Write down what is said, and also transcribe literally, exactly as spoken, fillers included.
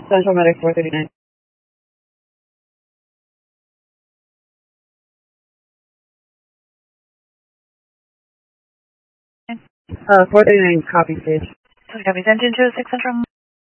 Central Medic four thirty-nine. Uh, four thirty-nine, copy, stage. Copy, send into six Central.